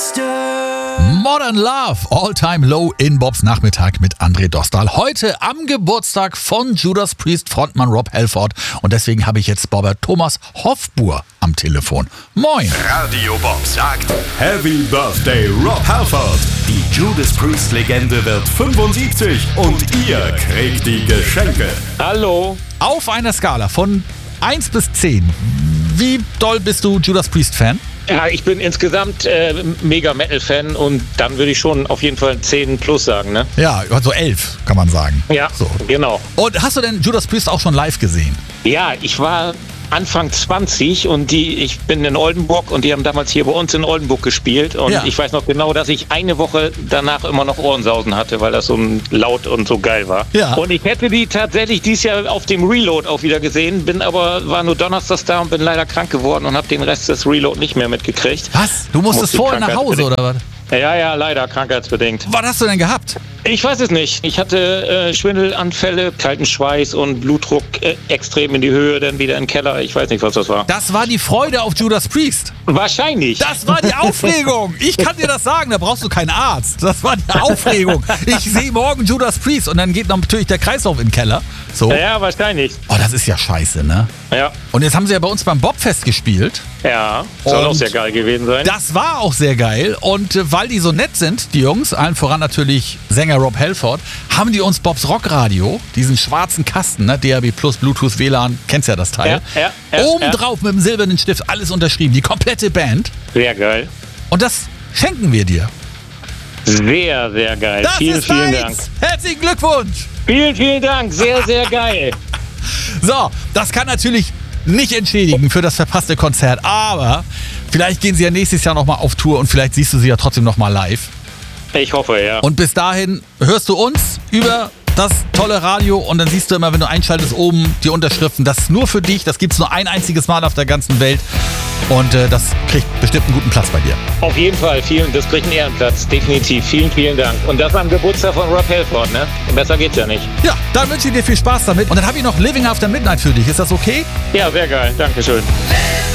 Modern Love, All Time Low in Bobs Nachmittag mit André Dostal. Heute am Geburtstag von Judas Priest Frontmann Rob Halford. Und deswegen habe ich jetzt Bobber Thomas Hofbuhr am Telefon. Moin. Radio Bob sagt Happy Birthday Rob Halford. Die Judas Priest Legende wird 75 und ihr kriegt die Geschenke. Hallo. Auf einer Skala von 1 bis 10, wie doll bist du Judas Priest Fan? Ja, ich bin insgesamt mega Metal-Fan und dann würde ich schon auf jeden Fall 10 plus sagen, ne? Ja, also 11 kann man sagen. Ja, so. Genau. Und hast du denn Judas Priest auch schon live gesehen? Ja, ich war Anfang 20 und ich bin in Oldenburg und die haben damals hier bei uns in Oldenburg gespielt und Ja. ich weiß noch genau, dass ich eine Woche danach immer noch Ohrensausen hatte, weil das so laut und so geil war. Ja. Und ich hätte die tatsächlich dieses Jahr auf dem Reload auch wieder gesehen, war nur donnerstags da und bin leider krank geworden und habe den Rest des Reload nicht mehr mitgekriegt. Was? Du musstest vorher nach Hause oder was? Ja, leider krankheitsbedingt. Was hast du denn gehabt? Ich weiß es nicht. Ich hatte Schwindelanfälle, kalten Schweiß und Blutdruck extrem in die Höhe, dann wieder in den Keller. Ich weiß nicht, was das war. Das war die Freude auf Judas Priest. Wahrscheinlich. Das war die Aufregung. Ich kann dir das sagen, da brauchst du keinen Arzt. Das war die Aufregung. Ich sehe morgen Judas Priest und dann geht natürlich der Kreislauf in den Keller. So. Ja, wahrscheinlich. Oh, das ist ja scheiße, ne? Ja. Und jetzt haben sie ja bei uns beim Bobfest gespielt. Ja, soll Und auch sehr geil gewesen sein. Das war auch sehr geil. Und weil die so nett sind, die Jungs, allen voran natürlich Sänger Rob Halford, haben die uns Bobs Rockradio, diesen schwarzen Kasten, ne, DAB Plus, Bluetooth, WLAN, kennst ja das Teil, obendrauf mit dem silbernen Stift alles unterschrieben, die komplette Band. Sehr geil. Und das schenken wir dir. Sehr, sehr geil. Das Vielen, ist vielen deins. Dank. Herzlichen Glückwunsch. Vielen, vielen Dank. Sehr, sehr geil. So, das kann natürlich nicht entschädigen für das verpasste Konzert, aber vielleicht gehen sie ja nächstes Jahr nochmal auf Tour und vielleicht siehst du sie ja trotzdem nochmal live. Ich hoffe, ja. Und bis dahin hörst du uns über das tolle Radio und dann siehst du immer, wenn du einschaltest, oben die Unterschriften. Das ist nur für dich, das gibt es nur ein einziges Mal auf der ganzen Welt und das kriegt bestimmt einen guten Platz bei dir. Auf jeden Fall, das kriegt einen Ehrenplatz, definitiv. Vielen, vielen Dank. Und das am Geburtstag von Rob Halford, ne? Besser geht's ja nicht. Ja, dann wünsche ich dir viel Spaß damit und dann habe ich noch Living After Midnight für dich. Ist das okay? Ja, sehr geil. Dankeschön.